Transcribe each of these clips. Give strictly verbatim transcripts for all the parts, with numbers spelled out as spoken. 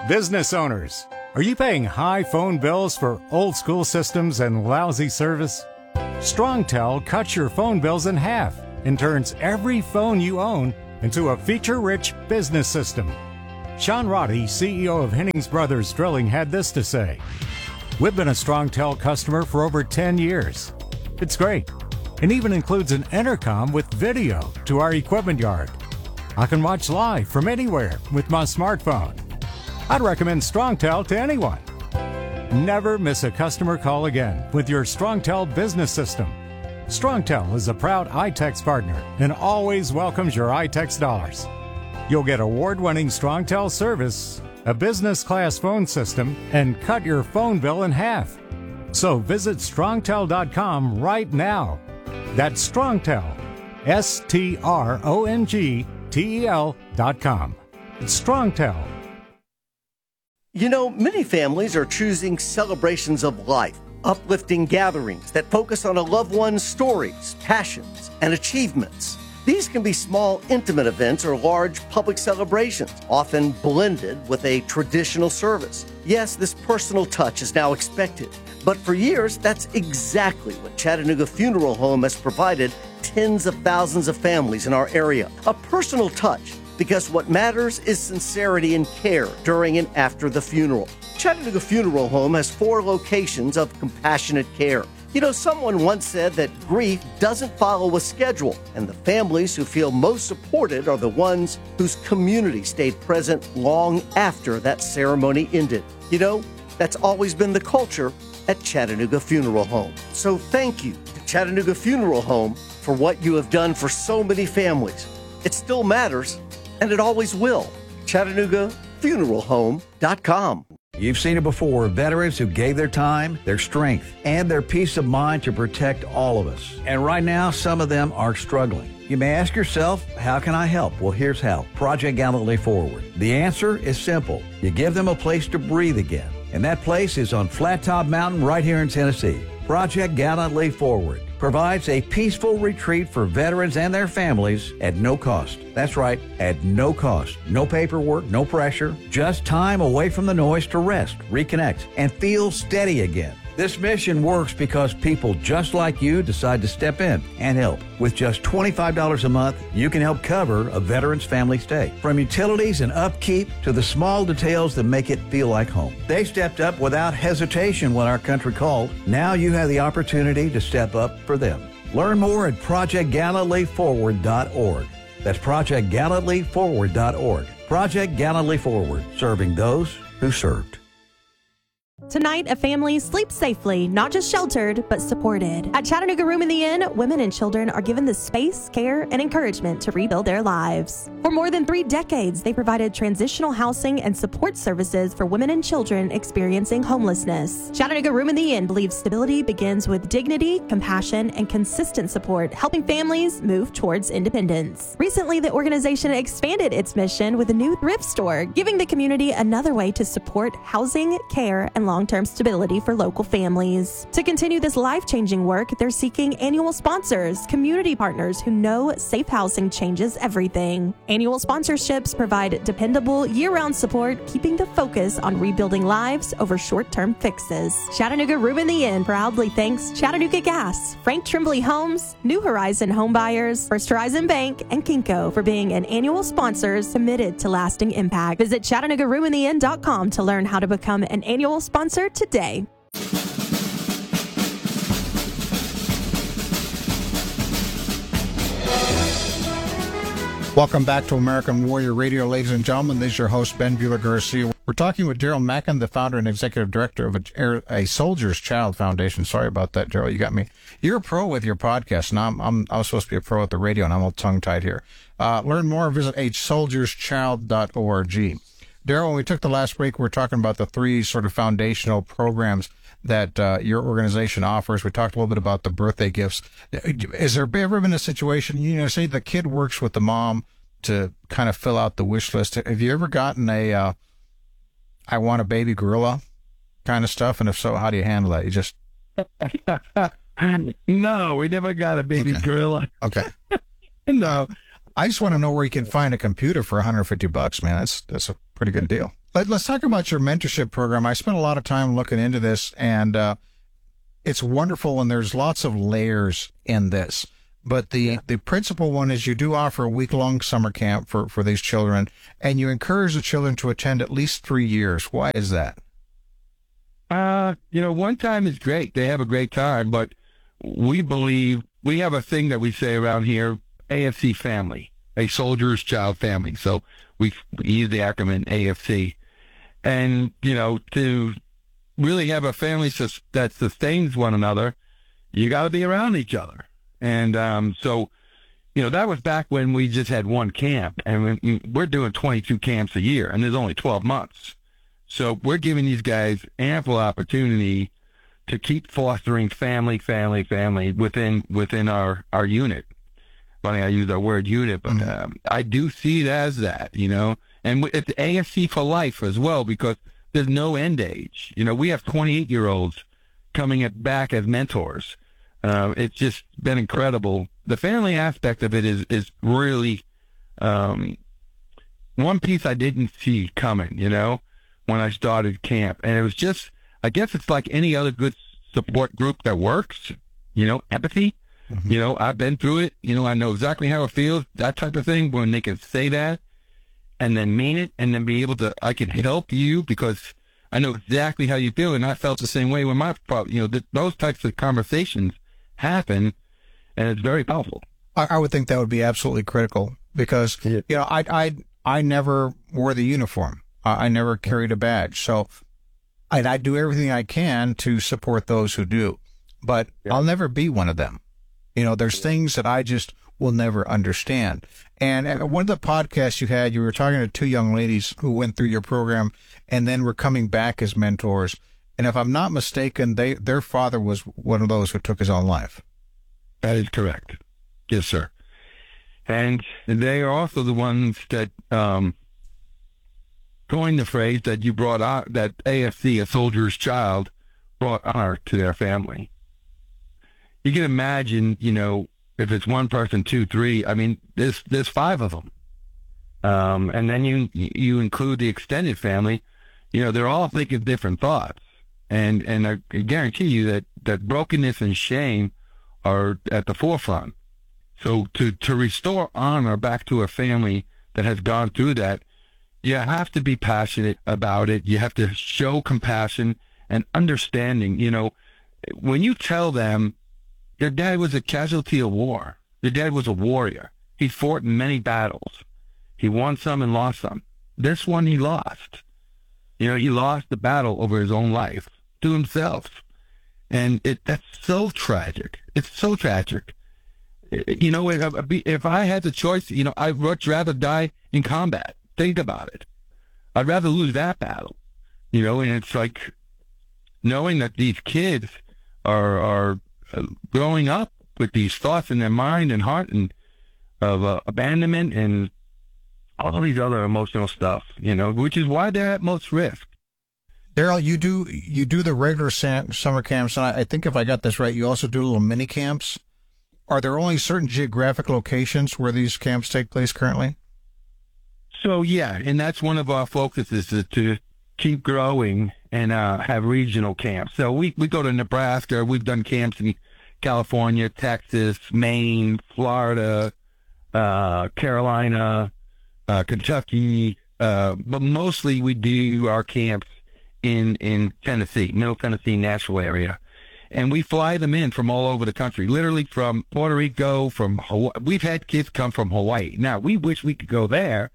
Business owners, are you paying high phone bills for old school systems and lousy service? StrongTel cuts your phone bills in half and turns every phone you own into a feature-rich business system. Sean Roddy, C E O of Hennings Brothers Drilling, had this to say. We've been a StrongTel customer for over ten years. It's great. It even includes an intercom with video to our equipment yard. I can watch live from anywhere with my smartphone. I'd recommend StrongTel to anyone. Never miss a customer call again with your StrongTel business system. StrongTel is a proud iTex partner and always welcomes your iTex dollars. You'll get award-winning StrongTel service, a business-class phone system, and cut your phone bill in half. So visit strongtel dot com right now. That's StrongTel, S T R O N G T E L dot com. It's StrongTel. You know, many families are choosing celebrations of life, uplifting gatherings that focus on a loved one's stories, passions, and achievements. These can be small, intimate events or large public celebrations, often blended with a traditional service. Yes, this personal touch is now expected, but for years, that's exactly what Chattanooga Funeral Home has provided tens of thousands of families in our area. A personal touch, because what matters is sincerity and care during and after the funeral. Chattanooga Funeral Home has four locations of compassionate care. You know, someone once said that grief doesn't follow a schedule, and the families who feel most supported are the ones whose community stayed present long after that ceremony ended. You know, that's always been the culture at Chattanooga Funeral Home. So thank you to Chattanooga Funeral Home for what you have done for so many families. It still matters, and it always will. Chattanooga Funeral Home dot com. You've seen it before, veterans who gave their time, their strength, and their peace of mind to protect all of us. And right now, some of them are struggling. You may ask yourself, how can I help? Well, here's how. Project Gallantly Forward. The answer is simple. You give them a place to breathe again. And that place is on Flat Top Mountain right here in Tennessee. Project Gallantly Forward provides a peaceful retreat for veterans and their families at no cost. That's right, at no cost. No paperwork, no pressure, just time away from the noise to rest, reconnect, and feel steady again. This mission works because people just like you decide to step in and help. With just twenty-five dollars a month, you can help cover a veteran's family stay. From utilities and upkeep to the small details that make it feel like home. They stepped up without hesitation when our country called. Now you have the opportunity to step up for them. Learn more at project gallantly forward dot org. That's project gallantly forward dot org. Project Gallantly Forward, serving those who served. Tonight, a family sleeps safely, not just sheltered, but supported. At Chattanooga Room in the Inn, women and children are given the space, care, and encouragement to rebuild their lives. For more than three decades, they provided transitional housing and support services for women and children experiencing homelessness. Chattanooga Room in the Inn believes stability begins with dignity, compassion, and consistent support, helping families move towards independence. Recently, the organization expanded its mission with a new thrift store, giving the community another way to support housing, care, and long-term stability for local families. To continue this life-changing work, they're seeking annual sponsors, community partners who know safe housing changes everything. Annual sponsorships provide dependable, year-round support, keeping the focus on rebuilding lives over short-term fixes. Chattanooga Room in the Inn proudly thanks Chattanooga Gas, Frank Trimbley Homes, New Horizon Home Buyers, First Horizon Bank, and Kinko for being an annual sponsors committed to lasting impact. Visit Chattanooga Room in the Inn dot com to learn how to become an annual sponsor Sponsor today. Welcome back to American Warrior Radio, ladies and gentlemen. This is your host, Ben Bueller-Garcia. We're talking with Daryl Mackin, the founder and executive director of a, a Soldier's Child Foundation. Sorry about that, Daryl. You got me. You're a pro with your podcast, and I'm, I'm I was supposed to be a pro at the radio, and I'm all tongue-tied here. Uh, learn more. Visit a soldiers child dot org. Daryl, when we took the last break, we were talking about the three sort of foundational programs that uh, your organization offers. We talked a little bit about the birthday gifts. Has there ever been a situation, you know, say the kid works with the mom to kind of fill out the wish list. Have you ever gotten a, uh, I want a baby gorilla kind of stuff? And if so, how do you handle that? You just... No, we never got a baby okay. gorilla. Okay. No. I just want to know where you can find a computer for one hundred fifty bucks, man. That's that's a pretty good deal. Let, let's talk about your mentorship program. I spent a lot of time looking into this, and uh, it's wonderful, and there's lots of layers in this. But the, yeah. the principal one is you do offer a week-long summer camp for, for these children, and you encourage the children to attend at least three years. Why is that? Uh, you know, one time is great. They have a great time, but we believe, we have a thing that we say around here, A F C family, a soldier's child family. So we, we use the acronym A F C. And, you know, to really have a family sus- that sustains one another, you got to be around each other. And um, so, you know, that was back when we just had one camp. And we, we're doing twenty-two camps a year, and there's only twelve months. So we're giving these guys ample opportunity to keep fostering family, family, family within within our, our unit. Funny I use the word unit, but mm-hmm. um, I do see it as that, you know. And it's A F C for life as well, because there's no end age. You know, we have twenty-eight-year-olds coming at, back as mentors. Uh, it's just been incredible. The family aspect of it is, is really um, one piece I didn't see coming, you know, when I started camp. And it was just, I guess it's like any other good support group that works, you know, empathy. Mm-hmm. You know, I've been through it. You know, I know exactly how it feels, that type of thing, when they can say that and then mean it, and then be able to, I can help you because I know exactly how you feel. And I felt the same way when my, you know, th- those types of conversations happen, and it's very powerful. I, I would think that would be absolutely critical because, yeah. you know, I, I, I never wore the uniform. I, I never carried a badge. So I, I do everything I can to support those who do, but yeah. I'll never be one of them. You know, there's things that I just will never understand. And at one of the podcasts you had, you were talking to two young ladies who went through your program and then were coming back as mentors. And if I'm not mistaken, they their father was one of those who took his own life. That is correct. Yes, sir. And they are also the ones that um, coined the phrase that you brought out, that A F C, a soldier's child, brought honor to their family. You can imagine, you know, if it's one person, two, three, I mean, there's, there's five of them. Um, and then you, you include the extended family, you know, they're all thinking different thoughts. And, and I guarantee you that, that brokenness and shame are at the forefront. So to, to restore honor back to a family that has gone through that, you have to be passionate about it. You have to show compassion and understanding. You know, when you tell them, your dad was a casualty of war. Your dad was a warrior. He fought in many battles. He won some and lost some. This one he lost. You know, he lost the battle over his own life to himself. And it that's so tragic. It's so tragic. You know, if, if I had the choice, you know, I'd much rather die in combat. Think about it. I'd rather lose that battle. You know, and it's like knowing that these kids are, are, Uh, growing up with these thoughts in their mind and heart and of uh, abandonment and all these other emotional stuff, you know, which is why they're at most risk. Daryl, you do you do the regular sam- summer camps, and I, I think if I got this right, you also do little mini camps. Are there only certain geographic locations where these camps take place currently? So yeah, and that's one of our focuses, is to keep growing and uh, have regional camps. So we, we go to Nebraska. We've done camps in California, Texas, Maine, Florida, uh, Carolina, uh, Kentucky. Uh, but mostly we do our camps in, in Tennessee, Middle Tennessee, Nashville area. And we fly them in from all over the country, literally from Puerto Rico, from Hawaii. We've had kids come from Hawaii. Now, we wish we could go there,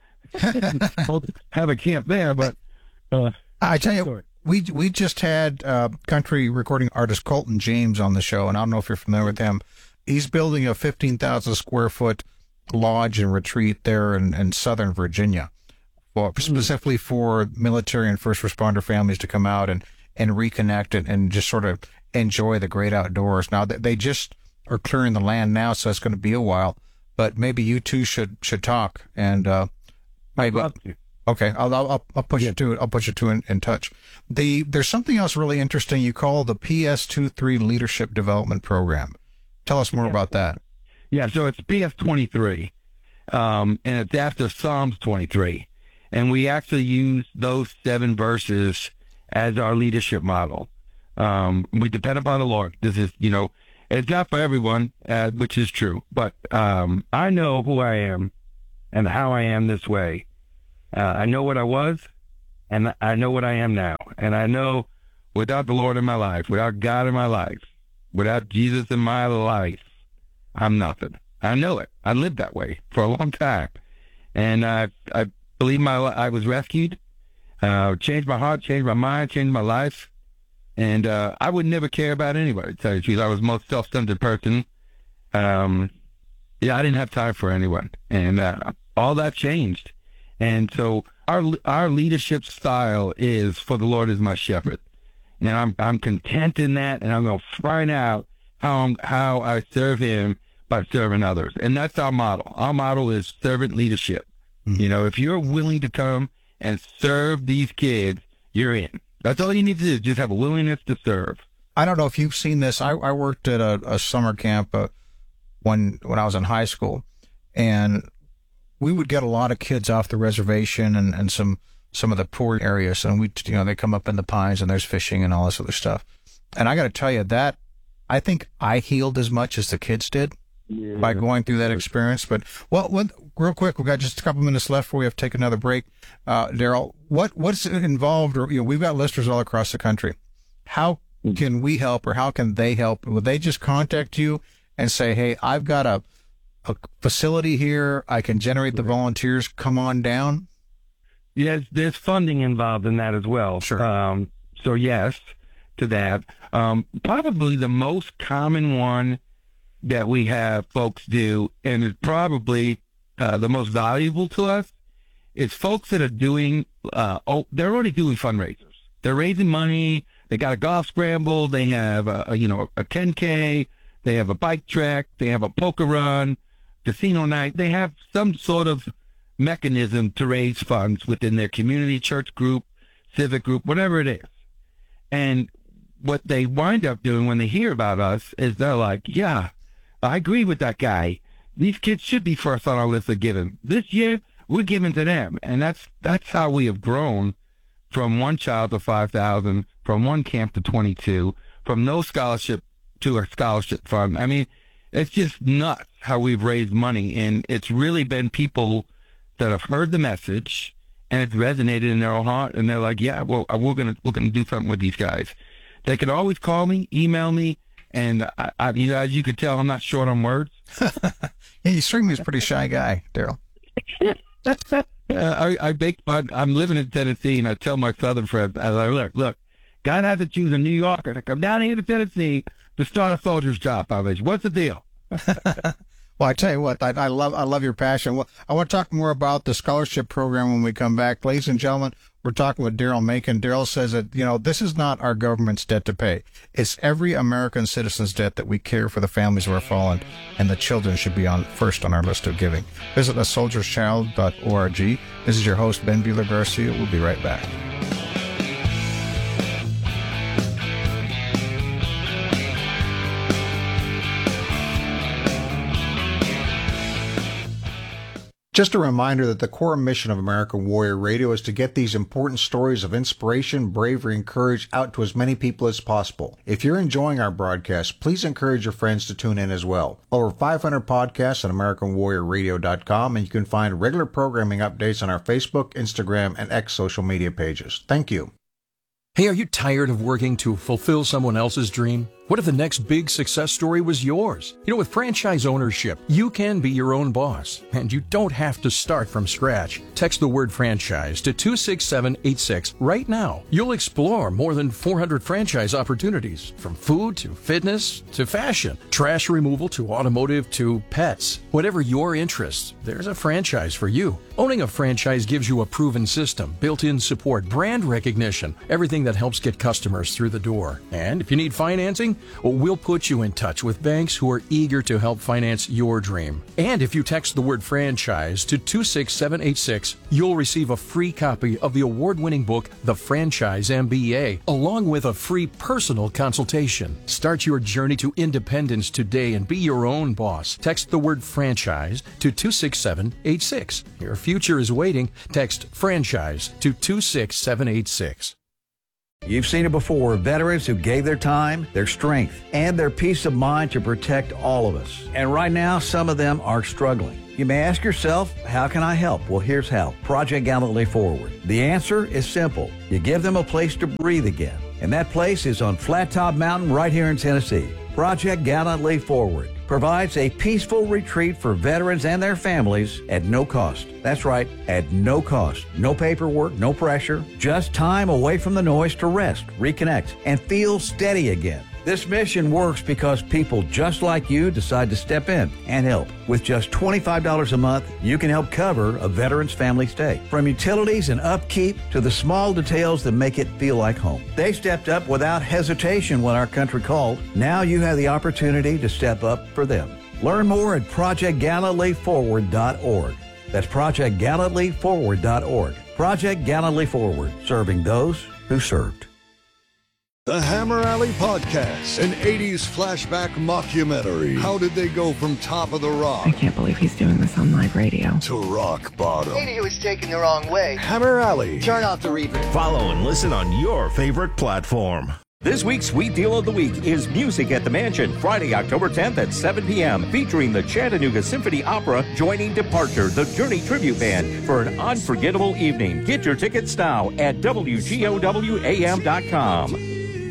have a camp there, but... Uh, I tell you, we we just had uh, country recording artist Colton James on the show, and I don't know if you're familiar with him. He's building a fifteen thousand square foot lodge and retreat there in, in Southern Virginia, for, specifically for military and first responder families to come out and, and reconnect and, and just sort of enjoy the great outdoors. Now, they just are clearing the land now, so it's going to be a while, but maybe you two should should talk and uh, maybe. Okay, I'll I'll I'll put you to I'll put you two in, in touch. The there's something else really interesting you call the P S twenty-three Leadership Development Program. Tell us more yeah. about that. Yeah, so it's P S twenty-three, um, and it's after Psalms twenty-three, And we actually use those seven verses as our leadership model. Um, we depend upon the Lord. This is, you know, it's not for everyone, uh, which is true. But um, I know who I am and how I am this way. Uh, I know what I was, and I know what I am now. And I know without the Lord in my life, without God in my life, without Jesus in my life, I'm nothing. I know it. I lived that way for a long time. And I, I believe my I was rescued, uh, changed my heart, changed my mind, changed my life. And uh, I would never care about anybody, to tell you the truth. I was the most self-centered person. Um, yeah, I didn't have time for anyone. And uh, all that changed. And so our our leadership style is, for the Lord is my shepherd. And I'm I'm content in that, and I'm going to find out how I'm, how I serve him by serving others. And that's our model. Our model is servant leadership. Mm-hmm. You know, if you're willing to come and serve these kids, you're in. That's all you need to do, just have a willingness to serve. I don't know if you've seen this. I, I worked at a, a summer camp uh, when when I was in high school, and we would get a lot of kids off the reservation and, and some some of the poor areas, and we you know they come up in the pines and there's fishing and all this other stuff. And I got to tell you that I think I healed as much as the kids did yeah. by going through that experience. But well, what, real quick, we've got just a couple minutes left before we have to take another break. Uh, Daryl, what what's involved? Or, you know, we've got listeners all across the country. How can we help, or how can they help? Will they just contact you and say, "Hey, I've got a a facility here. I can generate the volunteers. Come on down"? Yes, there's funding involved in that as well. Sure. Um, so yes, to that. Um, probably the most common one that we have folks do, and is probably uh, the most valuable to us, is folks that are doing, uh, oh, they're already doing fundraisers. They're raising money. They got a golf scramble. They have, a, a, you know, a ten K. They have a bike track. They have a poker run, casino night. They have some sort of mechanism to raise funds within their community, church group, civic group, whatever it is. And what they wind up doing when they hear about us is they're like, yeah, I agree with that guy. These kids should be first on our list of giving. This year, we're giving to them. And that's that's how we have grown from one child to five thousand, from one camp to twenty-two, from no scholarship to a scholarship fund. I mean, it's just nuts how we've raised money. And it's really been people that have heard the message, and it's resonated in their own heart, and they're like, yeah, well, we're going to we're gonna do something with these guys. They can always call me, email me, and I, I, you know, as you can tell, I'm not short on words. Yeah, you strike me as a pretty shy guy, Daryl. uh, I, I bake, I'm living in Tennessee, and I tell my southern friends, I like, look, look, God has to choose a New Yorker to come down here to Tennessee to start a Soldiers Child Foundation. What's the deal? Well, I tell you what, I, I love I love your passion. Well, I want to talk more about the scholarship program when we come back. Ladies and gentlemen, we're talking with Daryl Macon. Daryl says that, you know, this is not our government's debt to pay. It's every American citizen's debt that we care for the families who are fallen, and the children should be on first on our list of giving. Visit the soldiers child dot org. This is your host, Ben Bueller Garcia. We'll be right back. Just a reminder that the core mission of American Warrior Radio is to get these important stories of inspiration, bravery, and courage out to as many people as possible. If you're enjoying our broadcast, please encourage your friends to tune in as well. Over five hundred podcasts on American Warrior Radio dot com, and you can find regular programming updates on our Facebook, Instagram, and X social media pages. Thank you. Hey, are you tired of working to fulfill someone else's dream? What if the next big success story was yours? You know, with franchise ownership, you can be your own boss, and you don't have to start from scratch. Text the word franchise to two six seven eight six right now. You'll explore more than four hundred franchise opportunities, from food to fitness to fashion, trash removal to automotive to pets. Whatever your interests, there's a franchise for you. Owning a franchise gives you a proven system, built-in support, brand recognition, everything that helps get customers through the door. And if you need financing, Struggling? Well, we'll put you in touch with banks who are eager to help finance your dream. And if you text the word franchise to two six seven eight six, you'll receive a free copy of the award-winning book, The Franchise M B A, along with a free personal consultation. Start your journey to independence today and be your own boss. Text the word franchise to two six seven eight six. Your future is waiting. Text franchise to two six seven eight six. You've seen it before, veterans who gave their time, their strength, and their peace of mind to protect all of us. And right now, some of them are struggling. You may ask yourself, how can I help? Well, here's how. Project Gallantly Forward. The answer is simple. You give them a place to breathe again. And that place is on Flat Top Mountain right here in Tennessee. Project Gallantly Forward provides a peaceful retreat for veterans and their families at no cost. That's right, at no cost. No paperwork, no pressure, just time away from the noise to rest, reconnect, and feel steady again. This mission works because people just like you decide to step in and help. With just twenty-five dollars a month, you can help cover a veteran's family stay. From utilities and upkeep to the small details that make it feel like home. They stepped up without hesitation when our country called. Now you have the opportunity to step up for them. Learn more at project gallantly forward dot org. That's project gallantly forward dot org. Project Gallantly Forward, serving those who served. The Hammer Alley Podcast, an eighties flashback mockumentary. How did they go from top of the rock? I can't believe he's doing this on live radio. To rock bottom. Maybe he was taken the wrong way. Hammer Alley. Turn off the reverb. Follow and listen on your favorite platform. This week's Sweet Deal of the Week is Music at the Mansion, Friday, October tenth at seven p.m., featuring the Chattanooga Symphony Opera joining Departure, the Journey Tribute Band, for an unforgettable evening. Get your tickets now at W G O W A M dot com.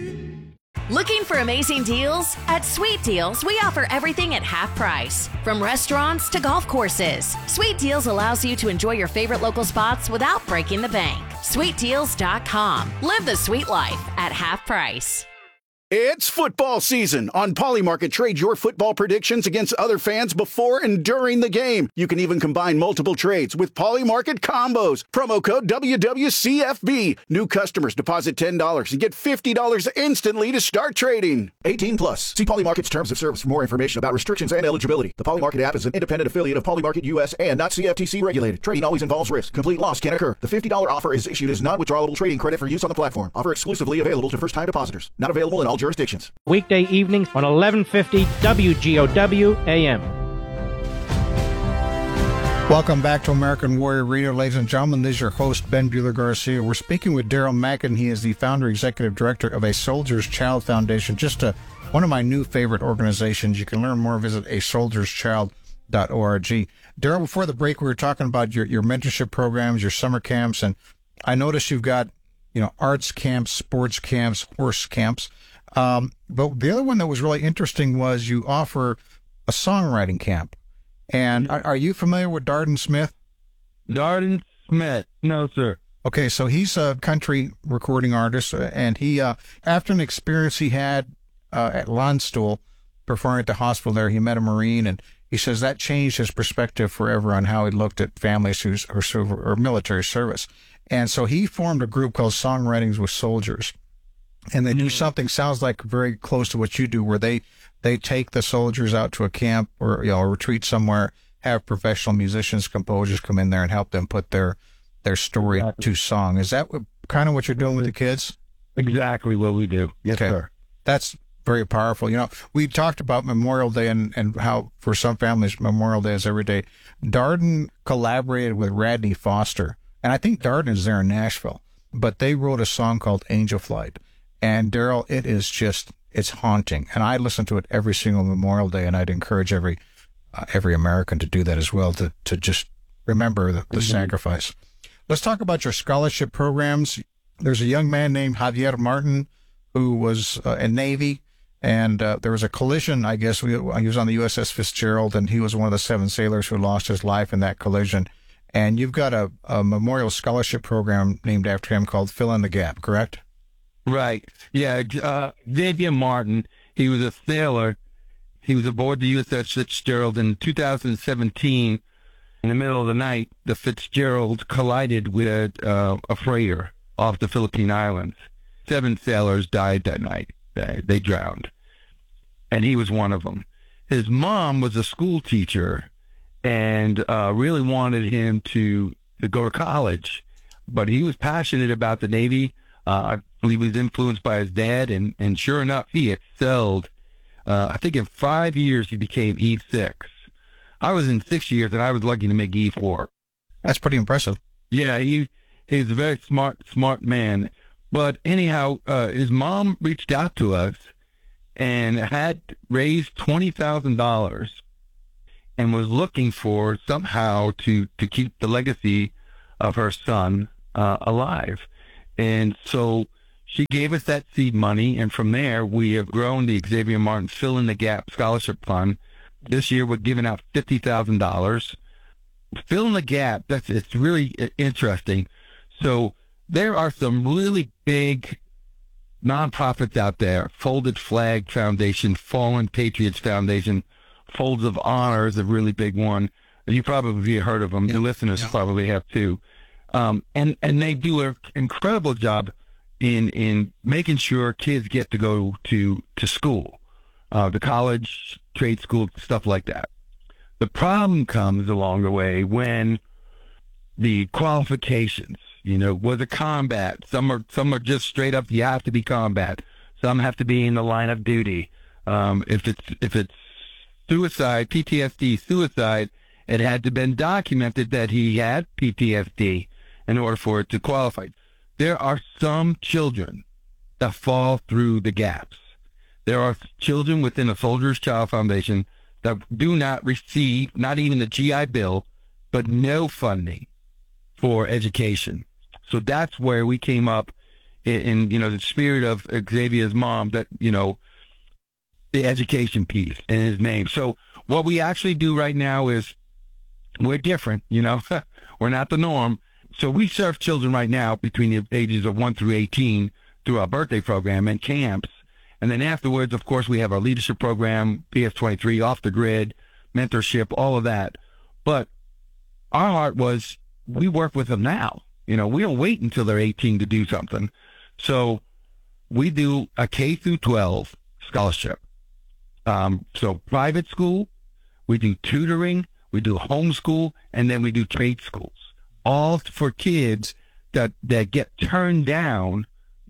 Looking for amazing deals? At Sweet Deals, we offer everything at half price. From restaurants to golf courses, Sweet Deals allows you to enjoy your favorite local spots without breaking the bank. sweet deals dot com. Live the sweet life at half price. It's football season. On Polymarket, trade your football predictions against other fans before and during the game. You can even combine multiple trades with Polymarket combos. Promo code W W C F B. New customers deposit ten dollars and get fifty dollars instantly to start trading. eighteen plus. See Polymarket's terms of service for more information about restrictions and eligibility. The Polymarket app is an independent affiliate of Polymarket U S and not C F T C regulated. Trading always involves risk. Complete loss can occur. The fifty dollars offer is issued as non-withdrawable trading credit for use on the platform. Offer exclusively available to first-time depositors. Not available in all jurisdictions. Weekday evenings on eleven fifty W G O W A M. Welcome back to American Warrior Radio, ladies and gentlemen. This is your host, Ben Bueller Garcia. We're speaking with Daryl Mackin. He is the founder, executive director of A Soldier's Child Foundation, just a, one of my new favorite organizations. You can learn more, visit a soldiers child dot org. Daryl, before the break, we were talking about your, your mentorship programs, your summer camps, and I noticed you've got, you know, arts camps, sports camps, horse camps. Um, but the other one that was really interesting was you offer a songwriting camp. And are, are you familiar with Darden Smith? Darden Smith. No, sir. Okay, so he's a country recording artist, and he, uh, after an experience he had uh, at Landstuhl, performing at the hospital there, he met a Marine, and he says that changed his perspective forever on how he looked at families who's or, or military service. And so he formed a group called Songwritings with Soldiers. And they do something sounds like very close to what you do, where they, they take the soldiers out to a camp or, you know, a retreat somewhere, have professional musicians, composers come in there and help them put their, their story exactly. to song. Is that what, kind of what you're doing with the kids? Exactly what we do. Yes, okay. sir. That's very powerful. You know, we talked about Memorial Day and, and how for some families, Memorial Day is every day. Darden collaborated with Radney Foster, and I think Darden is there in Nashville, but they wrote a song called Angel Flight. And Daryl, it is just, it's haunting. And I listen to it every single Memorial Day, and I'd encourage every uh, every American to do that as well, to, to just remember the, the mm-hmm. sacrifice. Let's talk about your scholarship programs. There's a young man named Javier Martin who was uh, in Navy, and uh, there was a collision, I guess. We, he was on the U S S Fitzgerald, and he was one of the seven sailors who lost his life in that collision. And you've got a, a memorial scholarship program named after him called Fill in the Gap, correct? Right. Yeah. Uh, Xavier Martin, he was a sailor. He was aboard the U S S Fitzgerald in two thousand seventeen. In the middle of the night, the Fitzgerald collided with uh, a freighter off the Philippine Islands. Seven sailors died that night. They, they drowned. and he was one of them. His mom was a school teacher and uh, really wanted him to, to go to college, but he was passionate about the Navy. Uh, I believe he was influenced by his dad, and, and sure enough, he excelled. Uh, I think in five years, he became E six. I was in six years, and I was lucky to make E four. That's pretty impressive. Yeah, he he's a very smart, smart man. But anyhow, uh, his mom reached out to us and had raised twenty thousand dollars and was looking for somehow to, to keep the legacy of her son uh, alive. And so she gave us that seed money, and from there, we have grown the Xavier Martin Fill in the Gap Scholarship Fund. This year, we're giving out fifty thousand dollars. Fill in the gap, that's it's really interesting. So there are some really big nonprofits out there. Folded Flag Foundation, Fallen Patriots Foundation, Folds of Honor is a really big one. You probably have heard of them. Yeah. Your listeners yeah. probably have too. Um, and, and they do an incredible job in in making sure kids get to go to, to school, uh, the college, trade school, stuff like that. The problem comes along the way when the qualifications, you know, was a combat. Some are some are just straight up, you have to be combat. Some have to be in the line of duty. Um, if it's if it's suicide, P T S D, suicide, it had to have been documented that he had P T S D in order for it to qualify. There are some children that fall through the gaps. There are children within the Soldier's Child Foundation that do not receive, not even the G I Bill, but no funding for education. So that's where we came up in, in, you know, the spirit of Xavier's mom, that, you know, the education piece in his name. So what we actually do right now is we're different, you know, we're not the norm. So we serve children right now between the ages of one through eighteen through our birthday program and camps. And then afterwards, of course, we have our leadership program, P S twenty-three, off the grid, mentorship, all of that. But our heart was, we work with them now. You know, we don't wait until they're eighteen to do something. So we do a K through twelve scholarship. Um, so private school, we do tutoring, we do homeschool, and then we do trade schools. All for kids that, that get turned down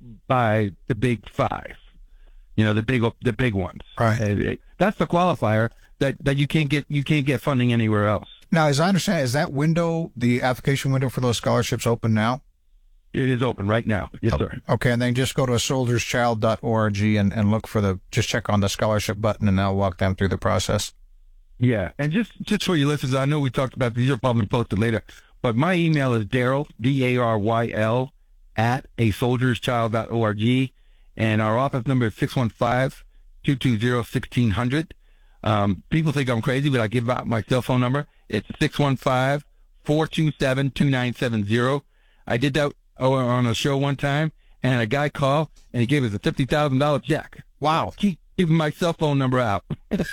by the big five. You know, the big the big ones. Right. That's the qualifier that, that you can't get you can't get funding anywhere else. Now, as I understand, is that window, the application window for those scholarships, open now? It is open right now. Yes, sir. Okay, and then just go to soldiers child dot org and, and look for the, just check on the scholarship button, and I'll walk them through the process. Yeah, and just, just for your listeners, I know we talked about these, are probably posted later, but my email is Daryl, D A R Y L, at a soldiers child dot org, and our office number is six one five, two two zero, one six zero zero. Um, people think I'm crazy, but I give out my cell phone number. It's six one five, four two seven, two nine seven zero. I did that on a show one time, and a guy called, and he gave us a fifty thousand dollars check. Wow. Keep giving my cell phone number out.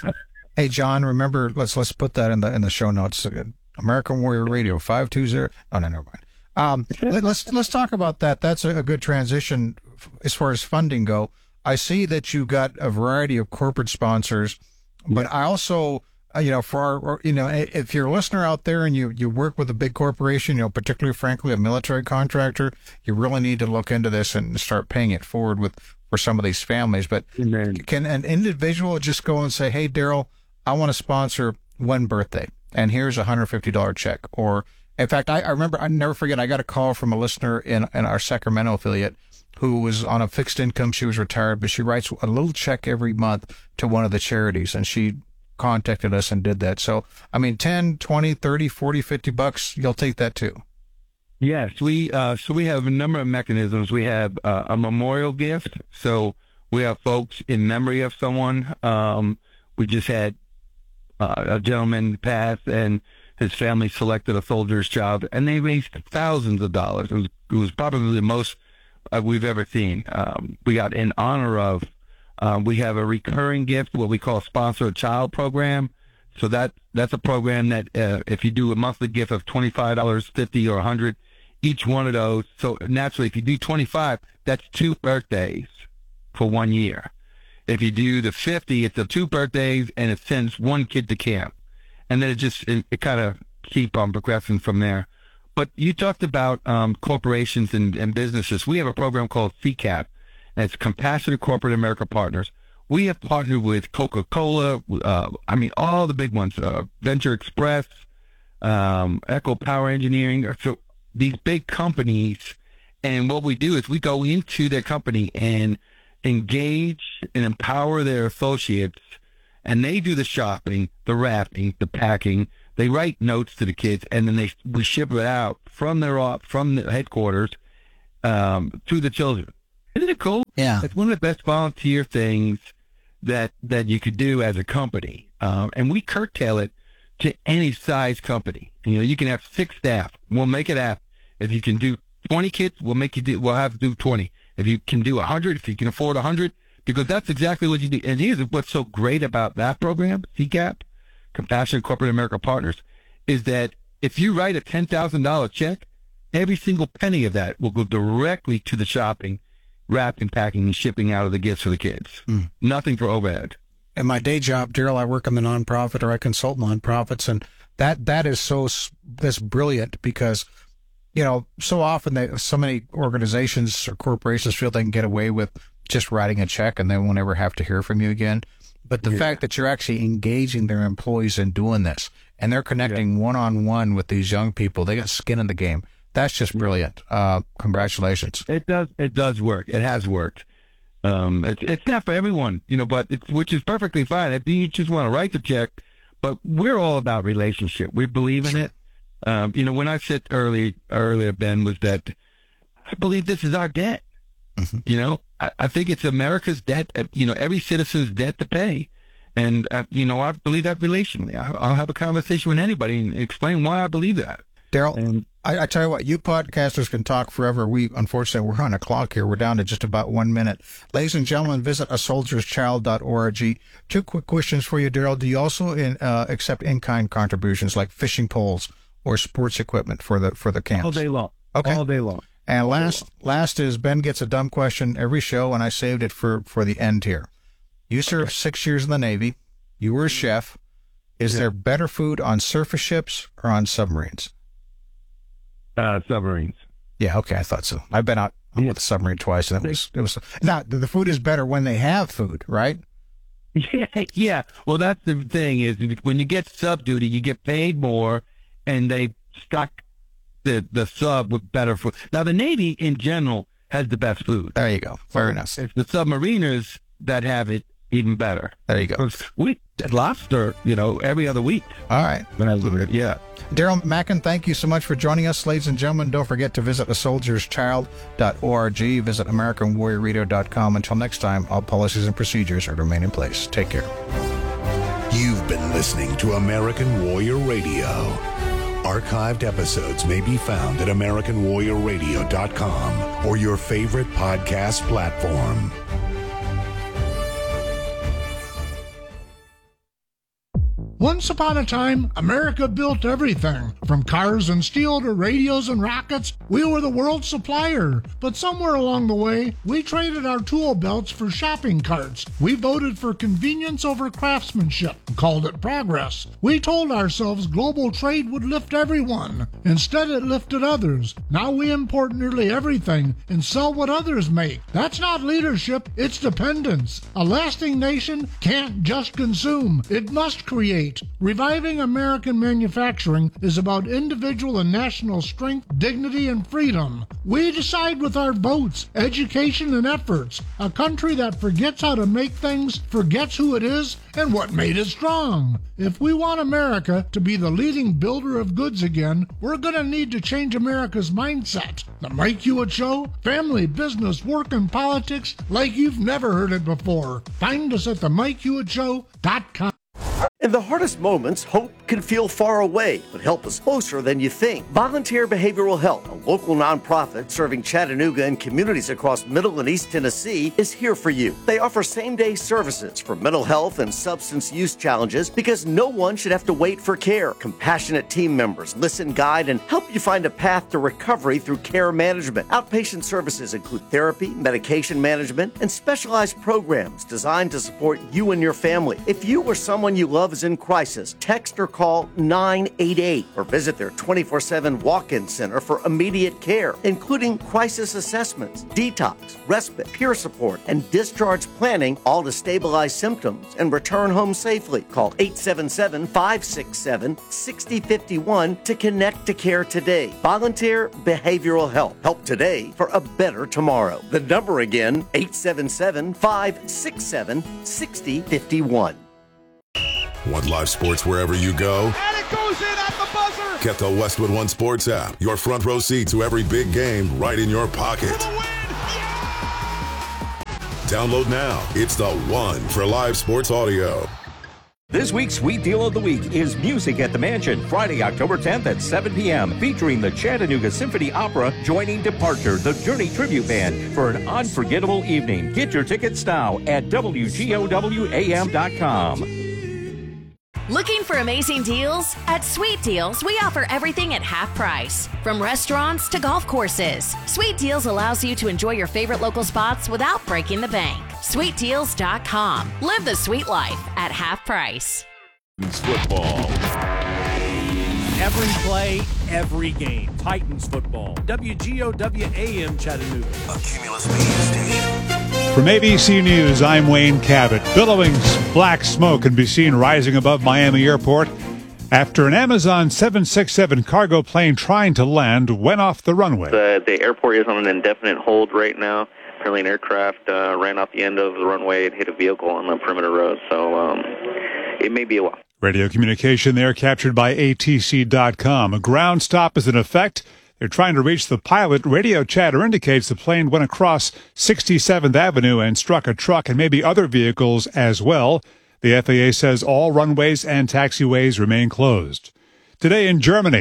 Hey, John, remember, let's let's put that in the in the show notes. American Warrior Radio, five two zero. Oh, no, never mind. Um, let, let's let's talk about that. That's a, a good transition as far as funding go. I see that you got a variety of corporate sponsors, but yeah. I also, uh, you know, for our, you know, if you're a listener out there and you, you work with a big corporation, you know, particularly, frankly, a military contractor, you really need to look into this and start paying it forward with for some of these families. But Amen. Can an individual just go and say, hey, Daryl, I want to sponsor one birthday, and here's a one hundred fifty dollars check? Or, in fact, I, I remember, I never forget, I got a call from a listener in, in our Sacramento affiliate who was on a fixed income. She was retired, but she writes a little check every month to one of the charities, and she contacted us and did that. So, I mean, ten, twenty, thirty, forty, fifty bucks, you'll take that too. Yes, we, uh, so we have a number of mechanisms. We have uh, a memorial gift. So we have folks in memory of someone. Um, we just had uh, a gentleman pass, and his family selected a soldier's child, and they raised thousands of dollars. It was, it was probably the most uh, we've ever seen. Um, we got in honor of, um, we have a recurring gift, what we call Sponsor a Child program. So that that's a program that uh, if you do a monthly gift of twenty-five dollars, fifty dollars, or one hundred dollars, each one of those. So naturally, if you do twenty-five, that's two birthdays for one year. If you do the fifty, it's the two birthdays, and it sends one kid to camp. And then it just, it, it kind of keep on progressing from there. But you talked about um, corporations and, and businesses. We have a program called C CAP, and it's Compassionate Corporate America Partners. We have partnered with Coca-Cola, uh, I mean, all the big ones, uh, Venture Express, um, Echo Power Engineering. So these big companies, and what we do is we go into their company and engage and empower their associates, and they do the shopping, the wrapping, the packing. They write notes to the kids, and then they we ship it out from their op, from the headquarters um, to the children. Isn't it cool? Yeah. It's one of the best volunteer things that that you could do as a company, um, and we curtail it to any size company. You know, you can have six staff. We'll make it happen. If you can do twenty kids, we'll make you do. We'll have to do twenty. If you can do a hundred, if you can afford a hundred, because that's exactly what you do. And here's what's so great about that program, C CAP, Compassionate Corporate America Partners, is that if you write a ten thousand dollar check, every single penny of that will go directly to the shopping, wrapping, packing, and shipping out of the gifts for the kids. Mm. Nothing for overhead. In my day job, Daryl, I work in the nonprofit, or I consult nonprofits, and that that is so that's brilliant because, you know, so often they, so many organizations or corporations feel they can get away with just writing a check and they won't ever have to hear from you again. But the yeah. fact that you're actually engaging their employees in doing this, and they're connecting yeah. one-on-one with these young people, they got skin in the game. That's just brilliant. Uh, congratulations. It does. It does work. It has worked. Um, it's it's not for everyone, you know, but it's, which is perfectly fine. If you just want to write the check, but we're all about relationship. We believe in it. Um, you know, when I said early, earlier, Ben, was that I believe this is our debt. Mm-hmm. You know, I, I think it's America's debt, you know, every citizen's debt to pay. And, uh, you know, I believe that relationally. I, I'll have a conversation with anybody and explain why I believe that. Daryl, I, I tell you what, you podcasters can talk forever. We, unfortunately, we're on a clock here. We're down to just about one minute. Ladies and gentlemen, visit a soldiers child dot org. Two quick questions for you, Daryl. Do you also in, uh, accept in-kind contributions like fishing poles or sports equipment for the for the camps? All day long. Okay. All day long. And last last is Ben gets a dumb question every show, and I saved it for, for the end here. You served six years in the Navy. You were a chef. Is yeah. there better food on surface ships or on submarines? Uh, submarines. Yeah, okay, I thought so. I've been out yeah. with a submarine twice, and it was it was now the food is better when they have food, right? Yeah, yeah. Well, that's the thing is when you get sub duty, you get paid more, and they stock the the sub with better food. Now, the Navy in general has the best food. There you go. Very nice. It's the submariners that have it even better. There you go. We did lobster, you know, every other week. All right. When I was there, yeah. Daryl Mackin, thank you so much for joining us. Ladies and gentlemen, don't forget to visit a soldiers child dot org, visit American Warrior Radio dot com. Until next time, all policies and procedures are to remain in place. Take care. You've been listening to American Warrior Radio. Archived episodes may be found at American Warrior Radio dot com or your favorite podcast platform. Once upon a time, America built everything. From cars and steel to radios and rockets, we were the world's supplier. But somewhere along the way, we traded our tool belts for shopping carts. We voted for convenience over craftsmanship and called it progress. We told ourselves global trade would lift everyone. Instead, it lifted others. Now we import nearly everything and sell what others make. That's not leadership, it's dependence. A lasting nation can't just consume, it must create. Reviving American manufacturing is about individual and national strength, dignity, and freedom. We decide with our votes, education, and efforts. A country that forgets how to make things, forgets who it is, and what made it strong. If we want America to be the leading builder of goods again, we're going to need to change America's mindset. The Mike Hewitt Show, family, business, work, and politics like you've never heard it before. Find us at the mike hewitt show dot com. In the hardest moments, hope can feel far away, but help is closer than you think. Volunteer Behavioral Health, a local nonprofit serving Chattanooga and communities across Middle and East Tennessee, is here for you. They offer same-day services for mental health and substance use challenges because no one should have to wait for care. Compassionate team members listen, guide, and help you find a path to recovery through care management. Outpatient services include therapy, medication management, and specialized programs designed to support you and your family. If you or someone you love is in crisis, text or call nine eight eight or visit their twenty-four seven walk-in center for immediate care, including crisis assessments, detox, respite, peer support, and discharge planning, all to stabilize symptoms and return home safely. Call eight seven seven, five six seven, six zero five one to connect to care today. Volunteer Behavioral Health. Help today for a better tomorrow. The number again, eight seven seven, five six seven, six zero five one. Want live sports wherever you go? And it goes in at the buzzer! Get the Westwood One Sports app. Your front row seat to every big game right in your pocket. Yeah! Download now. It's the one for live sports audio. This week's Sweet Deal of the Week is Music at the Mansion, Friday, October tenth at seven p.m., featuring the Chattanooga Symphony Opera joining Departure, the Journey Tribute Band, for an unforgettable evening. Get your tickets now at W G O W A M dot com. Looking for amazing deals? At Sweet Deals, we offer everything at half price. From restaurants to golf courses, Sweet Deals allows you to enjoy your favorite local spots without breaking the bank. sweet deals dot com. Live the sweet life at half price. Football. Every play, every game. Titans football. W G O W A M Chattanooga. A Cumulus Media Station. From A B C News, I'm Wayne Cabot. Billowing black smoke can be seen rising above Miami Airport after an Amazon seven sixty-seven cargo plane trying to land went off the runway. The, the airport is on an indefinite hold right now. Apparently an aircraft uh, ran off the end of the runway and hit a vehicle on the perimeter road, so um, it may be a while. Radio communication there captured by A T C dot com. A ground stop is in effect. They're trying to reach the pilot. Radio chatter indicates the plane went across sixty-seventh Avenue and struck a truck and maybe other vehicles as well. The F A A says all runways and taxiways remain closed. Today in Germany,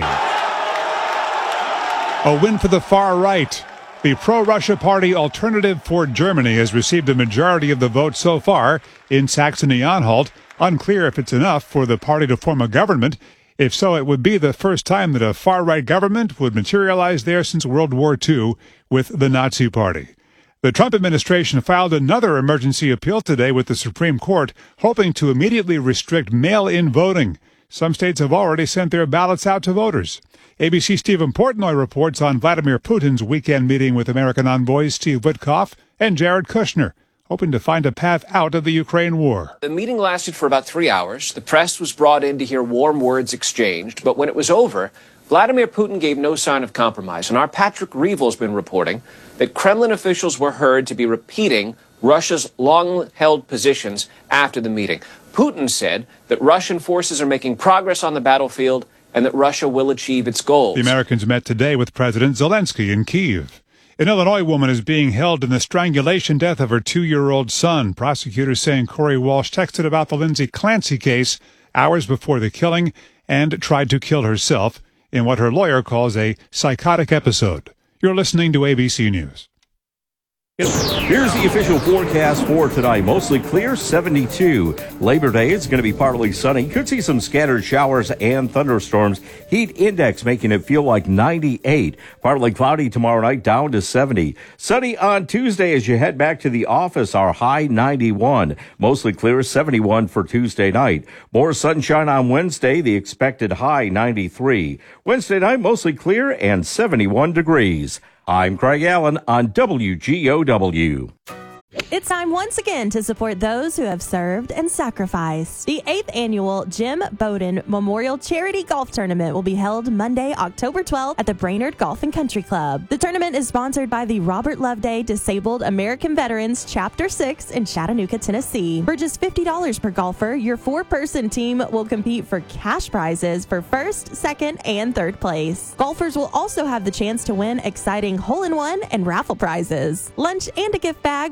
a win for the far right. The pro-Russia party Alternative for Germany has received a majority of the vote so far in Saxony-Anhalt. Unclear if it's enough for the party to form a government. If so, it would be the first time that a far-right government would materialize there since World War Two with the Nazi Party. The Trump administration filed another emergency appeal today with the Supreme Court, hoping to immediately restrict mail-in voting. Some states have already sent their ballots out to voters. A B C's Stephen Portnoy reports on Vladimir Putin's weekend meeting with American envoys Steve Witkoff and Jared Kushner, hoping to find a path out of the Ukraine war. The meeting lasted for about three hours. The press was brought in to hear warm words exchanged, but when it was over, Vladimir Putin gave no sign of compromise. And our Patrick Reevell has been reporting that Kremlin officials were heard to be repeating Russia's long-held positions after the meeting. Putin said that Russian forces are making progress on the battlefield and that Russia will achieve its goals. The Americans met today with President Zelensky in Kyiv. An Illinois woman is being held in the strangulation death of her two-year-old son. Prosecutors saying Corey Walsh texted about the Lindsay Clancy case hours before the killing and tried to kill herself in what her lawyer calls a psychotic episode. You're listening to A B C News. Here's the official forecast for tonight. Mostly clear, seventy-two. Labor Day is going to be partly sunny. Could see some scattered showers and thunderstorms. Heat index making it feel like ninety-eight. Partly cloudy tomorrow night, down to seventy. Sunny on Tuesday as you head back to the office. Our high, ninety-one. Mostly clear, seventy-one for Tuesday night. More sunshine on Wednesday. The expected high, ninety-three. Wednesday night, mostly clear and seventy-one degrees. I'm Craig Allen on W G O W. It's time once again to support those who have served and sacrificed. The eighth annual Jim Bowden Memorial Charity Golf Tournament will be held Monday, October twelfth at the Brainerd Golf and Country Club. The tournament is sponsored by the Robert Loveday Disabled American Veterans Chapter six in Chattanooga, Tennessee. For just fifty dollars per golfer, your four-person team will compete for cash prizes for first, second, and third place. Golfers will also have the chance to win exciting hole-in-one and raffle prizes. Lunch and a gift bag will be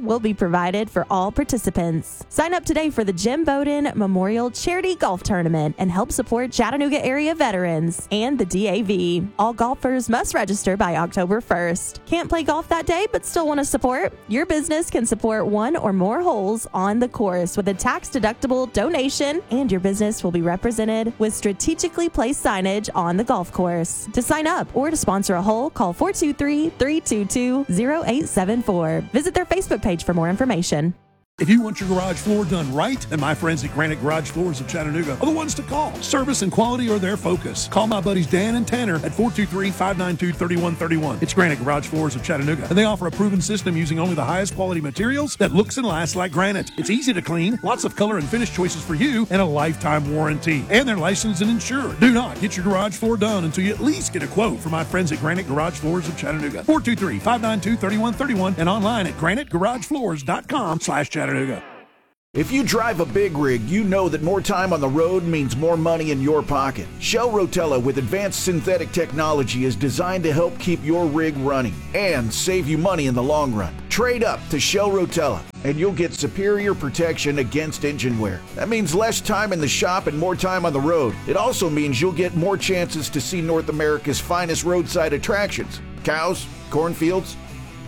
provided for all participants. Sign up today for the Jim Bowden Memorial Charity Golf Tournament and help support Chattanooga area veterans and the D A V. All golfers must register by October first. Can't play golf that day but still want to support? Your business can support one or more holes on the course with a tax-deductible donation, and your business will be represented with strategically placed signage on the golf course. To sign up or to sponsor a hole, call four two three, three two two, zero eight seven four. Visit their Facebook page for more information. If you want your garage floor done right, then my friends at Granite Garage Floors of Chattanooga are the ones to call. Service and quality are their focus. Call my buddies Dan and Tanner at four two three, five nine two, three one three one. It's Granite Garage Floors of Chattanooga, and they offer a proven system using only the highest quality materials that looks and lasts like granite. It's easy to clean, lots of color and finish choices for you, and a lifetime warranty. And they're licensed and insured. Do not get your garage floor done until you at least get a quote from my friends at Granite Garage Floors of Chattanooga. four two three, five nine two, three one three one and online at granite garage floors dot com slash Chattanooga. If you drive a big rig, you know that more time on the road means more money in your pocket. Shell Rotella with advanced synthetic technology is designed to help keep your rig running and save you money in the long run. Trade up to Shell Rotella and you'll get superior protection against engine wear. That means less time in the shop and more time on the road. It also means you'll get more chances to see North America's finest roadside attractions. Cows, cornfields,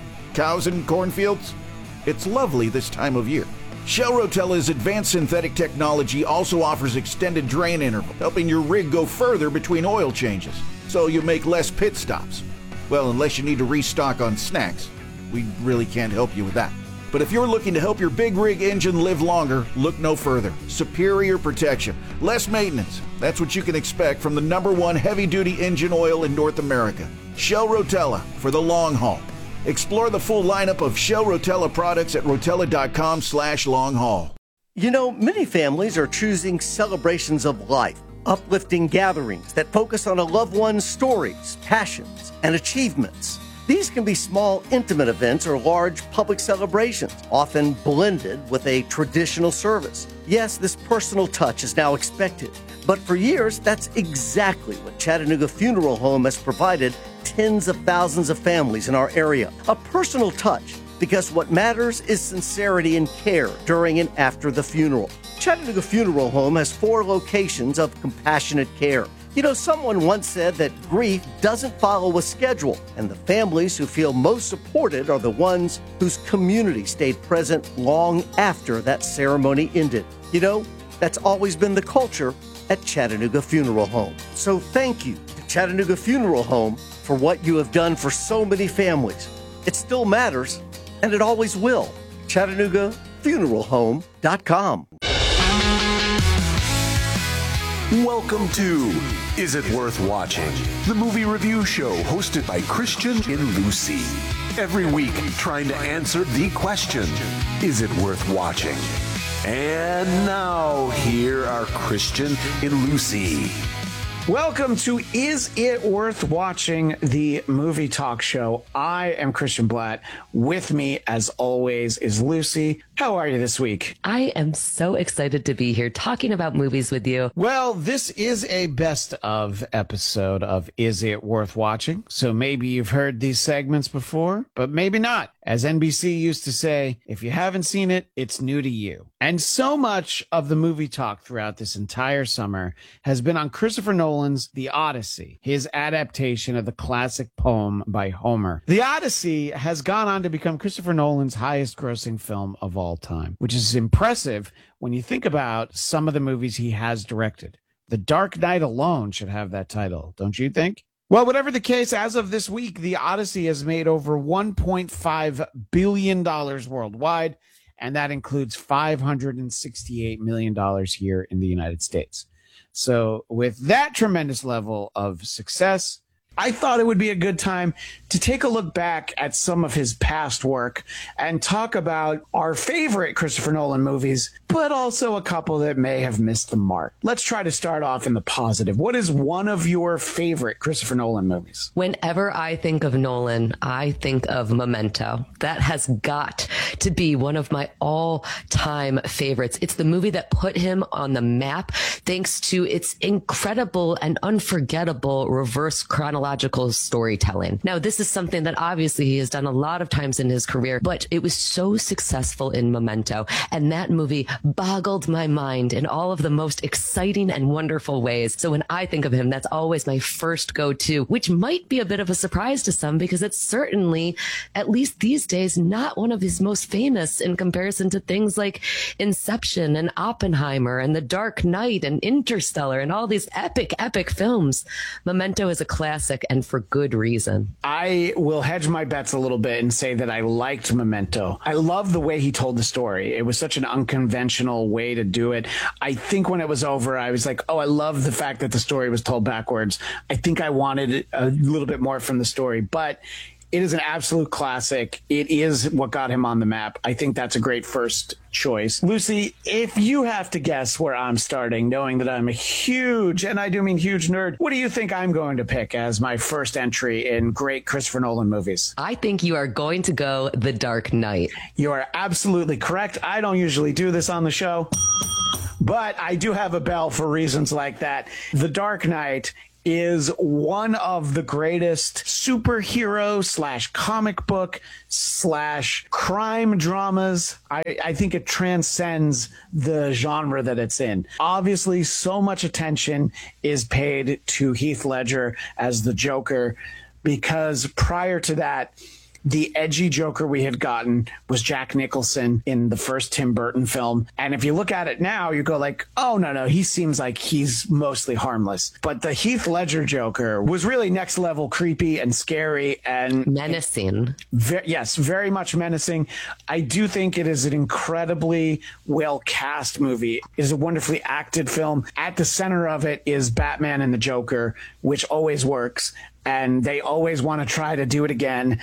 cows and cornfields. It's lovely this time of year. Shell Rotella's advanced synthetic technology also offers extended drain interval, helping your rig go further between oil changes, so you make less pit stops. Well, unless you need to restock on snacks. We really can't help you with that. But if you're looking to help your big rig engine live longer, look no further. Superior protection, less maintenance. That's what you can expect from the number one heavy-duty engine oil in North America. Shell Rotella for the long haul. Explore the full lineup of Shell Rotella products at rotella.com slash long haul. You know, many families are choosing celebrations of life, uplifting gatherings that focus on a loved one's stories, passions, and achievements. These can be small, intimate events or large public celebrations, often blended with a traditional service. Yes, this personal touch is now expected, but for years, that's exactly what Chattanooga Funeral Home has provided tens of thousands of families in our area. A personal touch, because what matters is sincerity and care during and after the funeral. Chattanooga Funeral Home has four locations of compassionate care. You know, someone once said that grief doesn't follow a schedule, and the families who feel most supported are the ones whose community stayed present long after that ceremony ended. You know, that's always been the culture at Chattanooga Funeral Home. So thank you to Chattanooga Funeral Home for what you have done for so many families. It still matters, and it always will. Chattanooga Funeral Home dot com. Welcome to Is It Worth Watching? The movie review show hosted by Christian and Lucy. Every week, trying to answer the question, is it worth watching? And now, here are Christian and Lucy. Welcome to Is It Worth Watching, the movie talk show. I am Christian Blatt. With me, as always, is Lucy. How are you this week? I am so excited to be here talking about movies with you. Well, this is a best of episode of Is It Worth Watching? So maybe you've heard these segments before, but maybe not. As N B C used to say, if you haven't seen it, it's new to you. And so much of the movie talk throughout this entire summer has been on Christopher Nolan's The Odyssey, his adaptation of the classic poem by Homer. The Odyssey has gone on to become Christopher Nolan's highest grossing film of all time, which is impressive when you think about some of the movies he has directed. The Dark Knight alone should have that title, don't you think? Well, whatever the case, as of this week, The Odyssey has made over one point five billion dollars worldwide, and that includes five hundred sixty-eight million dollars here in the United States. So with that tremendous level of success, I thought it would be a good time to take a look back at some of his past work and talk about our favorite Christopher Nolan movies, but also a couple that may have missed the mark. Let's try to start off in the positive. What is one of your favorite Christopher Nolan movies? Whenever I think of Nolan, I think of Memento. That has got to be one of my all-time favorites. It's the movie that put him on the map thanks to its incredible and unforgettable reverse chronological psychological storytelling. Now, this is something that obviously he has done a lot of times in his career, but it was so successful in Memento. And that movie boggled my mind in all of the most exciting and wonderful ways. So when I think of him, that's always my first go-to, which might be a bit of a surprise to some because it's certainly, at least these days, not one of his most famous in comparison to things like Inception and Oppenheimer and The Dark Knight and Interstellar and all these epic, epic films. Memento is a classic, and for good reason. I will hedge my bets a little bit and say that I liked Memento. I love the way he told the story. It was such an unconventional way to do it. I think when it was over, I was like, oh, I love the fact that the story was told backwards. I think I wanted a little bit more from the story, but it is an absolute classic. It is what got him on the map. I think that's a great first choice. Lucy, if you have to guess where I'm starting, knowing that I'm a huge, and I do mean huge nerd, what do you think I'm going to pick as my first entry in great Christopher Nolan movies? I think you are going to go The Dark Knight. You are absolutely correct. I don't usually do this on the show, but I do have a bell for reasons like that. The Dark Knight is one of the greatest superhero slash comic book slash crime dramas. I, I think it transcends the genre that it's in. Obviously, so much attention is paid to Heath Ledger as the Joker because prior to that, the edgy Joker we had gotten was Jack Nicholson in the first Tim Burton film. And if you look at it now, you go like, oh, no, no, he seems like he's mostly harmless. But the Heath Ledger Joker was really next level creepy and scary and menacing. Ve- yes, very much menacing. I do think it is an incredibly well cast movie. It is a wonderfully acted film. At the center of it is Batman and the Joker, which always works. And they always want to try to do it again.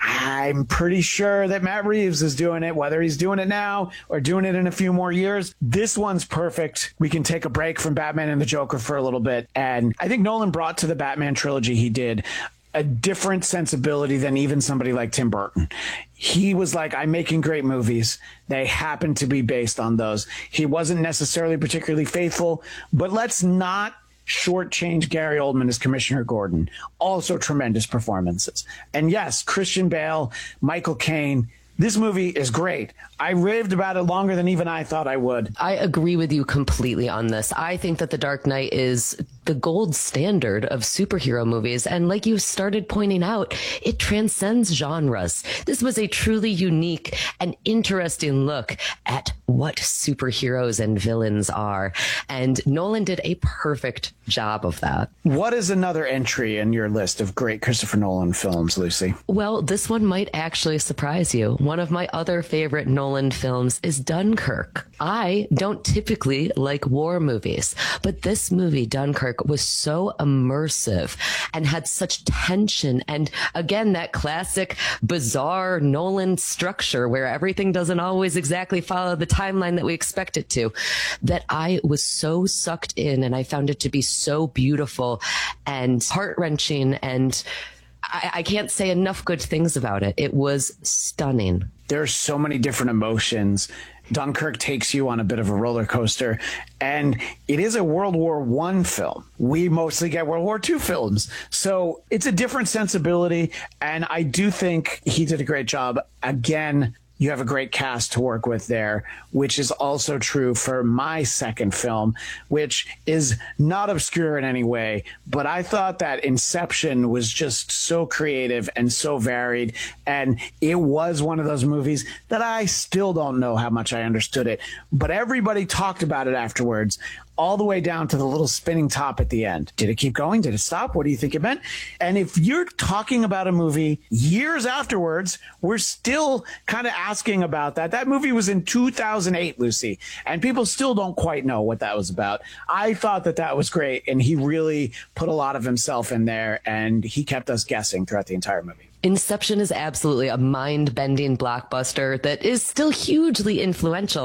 I'm pretty sure that Matt Reeves is doing it, whether he's doing it now or doing it in a few more years. This one's perfect. We can take a break from Batman and the Joker for a little bit. And I think Nolan brought to the Batman trilogy he did a different sensibility than even somebody like Tim Burton. He was like, I'm making great movies. They happen to be based on those. He wasn't necessarily particularly faithful, but let's not shortchange Gary Oldman as Commissioner Gordon. Also tremendous performances. And yes, Christian Bale, Michael Caine. This movie is great. I raved about it longer than even I thought I would. I agree with you completely on this. I think that The Dark Knight is the gold standard of superhero movies. And like you started pointing out, it transcends genres. This was a truly unique and interesting look at what superheroes and villains are. And Nolan did a perfect job of that. What is another entry in your list of great Christopher Nolan films, Lucy? Well, this one might actually surprise you. One of my other favorite Nolan films is Dunkirk. I don't typically like war movies, but this movie, Dunkirk, was so immersive and had such tension. And again, that classic bizarre Nolan structure where everything doesn't always exactly follow the timeline that we expect it to, that I was so sucked in and I found it to be so beautiful and heart-wrenching, and I, I can't say enough good things about it. It was stunning. There are so many different emotions. Dunkirk takes you on a bit of a roller coaster, and it is a World War One film. We mostly get World War Two films, so it's a different sensibility, and I do think he did a great job. Again, you have a great cast to work with there, which is also true for my second film, which is not obscure in any way. But I thought that Inception was just so creative and so varied. And it was one of those movies that I still don't know how much I understood it. But everybody talked about it afterwards, all the way down to the little spinning top at the end. Did it keep going? Did it stop? What do you think it meant? And if you're talking about a movie years afterwards, we're still kind of asking about that. That movie was in two thousand eight, Lucy, and people still don't quite know what that was about. I thought that that was great, and he really put a lot of himself in there, and he kept us guessing throughout the entire movie. Inception is absolutely a mind-bending blockbuster that is still hugely influential.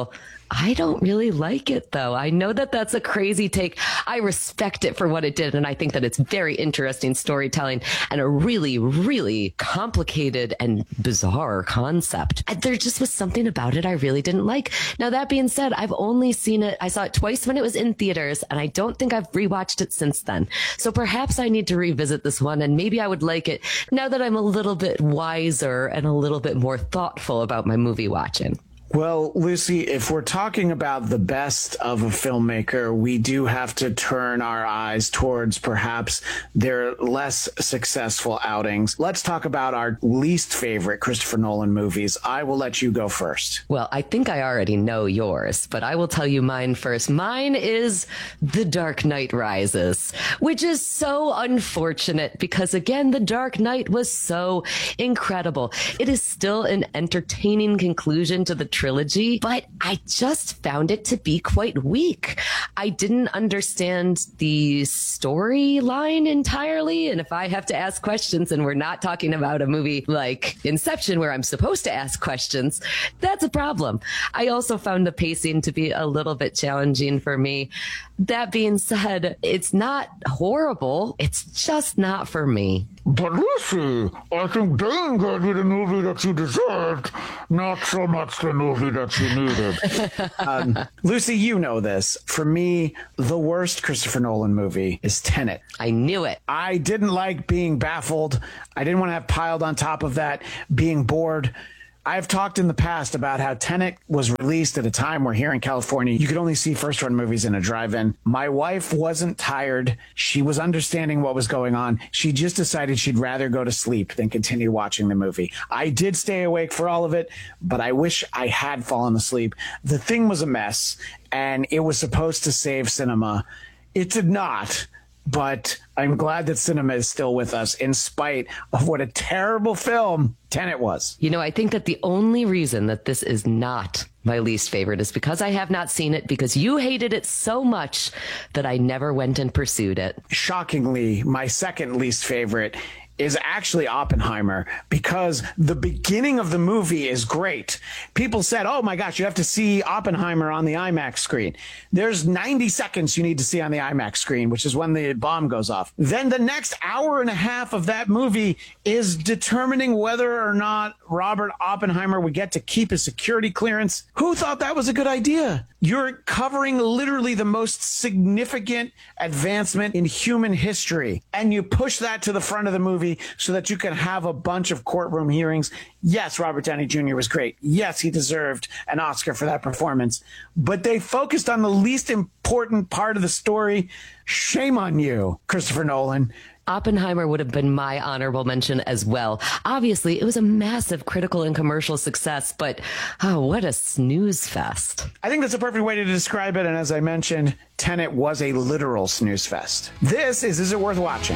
I don't really like it, though. I know that that's a crazy take. I respect it for what it did, and I think that it's very interesting storytelling and a really, really complicated and bizarre concept. And there just was something about it I really didn't like. Now, that being said, I've only seen it, I saw it twice when it was in theaters, and I don't think I've rewatched it since then. So perhaps I need to revisit this one, and maybe I would like it now that I'm a little bit wiser and a little bit more thoughtful about my movie watching. Well, Lucy, if we're talking about the best of a filmmaker, we do have to turn our eyes towards perhaps their less successful outings. Let's talk about our least favorite Christopher Nolan movies. I will let you go first. Well, I think I already know yours, but I will tell you mine first. Mine is The Dark Knight Rises, which is so unfortunate because, again, The Dark Knight was so incredible. It is still an entertaining conclusion to the trilogy, but I just found it to be quite weak. I didn't understand the storyline entirely, and if I have to ask questions, and we're not talking about a movie like Inception where I'm supposed to ask questions, that's a problem. I also found the pacing to be a little bit challenging for me. That being said, it's not horrible. It's just not for me. But Lucy, I think Bane gave you the movie that you deserved, not so much the movie that you needed. um, Lucy, you know this. For me, the worst Christopher Nolan movie is Tenet. I knew it. I didn't like being baffled. I didn't want to have piled on top of that, being bored. I've talked in the past about how Tenet was released at a time where here in California, you could only see first run movies in a drive-in. My wife wasn't tired. She was understanding what was going on. She just decided she'd rather go to sleep than continue watching the movie. I did stay awake for all of it, but I wish I had fallen asleep. The thing was a mess, and it was supposed to save cinema. It did not. But I'm glad that cinema is still with us in spite of what a terrible film Tenet was. You know, I think that the only reason that this is not my least favorite is because I have not seen it, because you hated it so much that I never went and pursued it. Shockingly, my second least favorite is actually Oppenheimer, because the beginning of the movie is great. People said, oh my gosh, you have to see Oppenheimer on the IMAX screen. There's ninety seconds you need to see on the IMAX screen, which is when the bomb goes off. Then the next hour and a half of that movie is determining whether or not Robert Oppenheimer would get to keep his security clearance. Who thought that was a good idea? You're covering literally the most significant advancement in human history, and you push that to the front of the movie so that you can have a bunch of courtroom hearings. Yes, Robert Downey Junior was great. Yes, he deserved an Oscar for that performance. But they focused on the least important part of the story. Shame on you, Christopher Nolan. Oppenheimer would have been my honorable mention as well. Obviously, it was a massive critical and commercial success, but oh, what a snooze fest. I think that's a perfect way to describe it. And as I mentioned, Tenet was a literal snooze fest. This is Is It Worth Watching?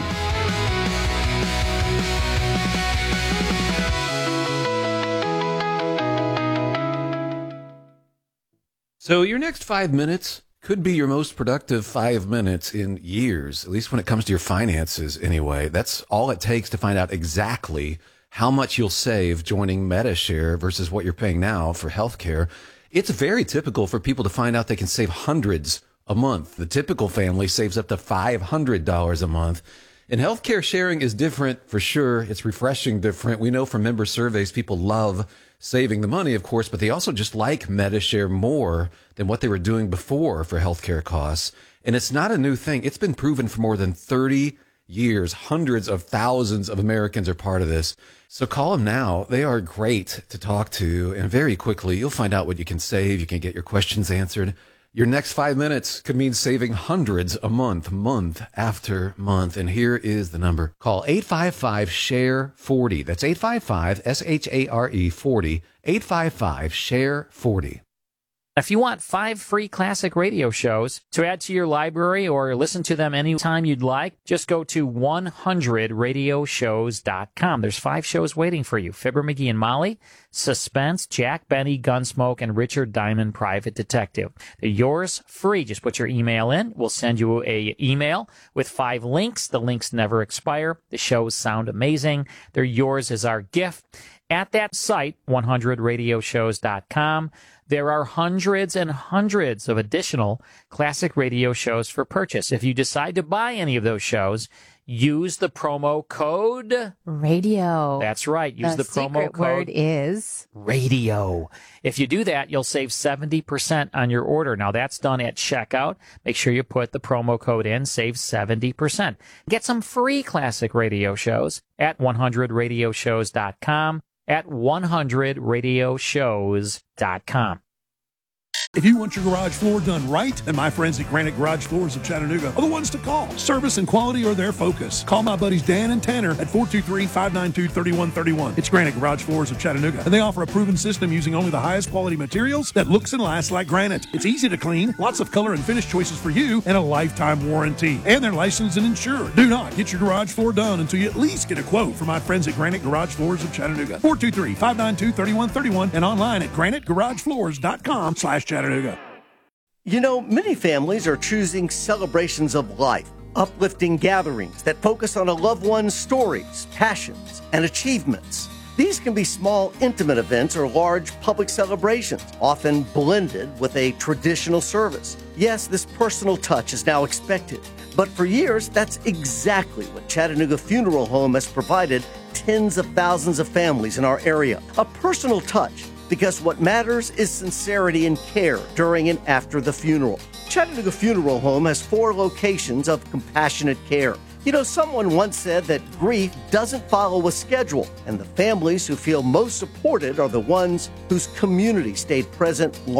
So your next five minutes could be your most productive five minutes in years, at least when it comes to your finances anyway. That's all it takes to find out exactly how much you'll save joining Medi-Share versus what you're paying now for healthcare. It's very typical for people to find out they can save hundreds a month. The typical family saves up to five hundred dollars a month. And healthcare sharing is different for sure. It's refreshing different. We know from member surveys, people love saving the money, of course, but they also just like Medi-Share more than what they were doing before for healthcare costs. And it's not a new thing. It's been proven for more than thirty years. Hundreds of thousands of Americans are part of this. So call them now. They are great to talk to. And very quickly, you'll find out what you can save. You can get your questions answered. Your next five minutes could mean saving hundreds a month, month after month. And here is the number. Call eight five five, S H A R E forty. That's eight five five, S H A R E forty. eight five five, S H A R E forty. If you want five free classic radio shows to add to your library or listen to them anytime you'd like, just go to one hundred radio shows dot com. There's five shows waiting for you. Fibber, McGee, and Molly, Suspense, Jack Benny, Gunsmoke, and Richard Diamond, Private Detective. They're yours free. Just put your email in. We'll send you a email with five links. The links never expire. The shows sound amazing. They're yours as our gift. At that site, one hundred radio shows dot com, There are hundreds and hundreds of additional classic radio shows for purchase. If you decide to buy any of those shows, use the promo code radio. That's right. Use the, the promo secret code word is radio. If you do that, you'll save seventy percent on your order. Now, that's done at checkout. Make sure you put the promo code in, save seventy percent. Get some free classic radio shows at one hundred radio shows dot com, at one hundred radio shows dot com. If you want your garage floor done right, then my friends at Granite Garage Floors of Chattanooga are the ones to call. Service and quality are their focus. Call my buddies Dan and Tanner at four two three, five nine two, three one three one. It's Granite Garage Floors of Chattanooga, and they offer a proven system using only the highest quality materials that looks and lasts like granite. It's easy to clean, lots of color and finish choices for you, and a lifetime warranty. And they're licensed and insured. Do not get your garage floor done until you at least get a quote from my friends at Granite Garage Floors of Chattanooga. four two three, five nine two, three one three one and online at granite garage floors dot com slash Chattanooga. You know, many families are choosing celebrations of life, uplifting gatherings that focus on a loved one's stories, passions, and achievements. These can be small, intimate events or large public celebrations, often blended with a traditional service. Yes, this personal touch is now expected, but for years, that's exactly what Chattanooga Funeral Home has provided tens of thousands of families in our area. A personal touch, because what matters is sincerity and care during and after the funeral. Chattanooga Funeral Home has four locations of compassionate care. You know, someone once said that grief doesn't follow a schedule, and the families who feel most supported are the ones whose community stayed present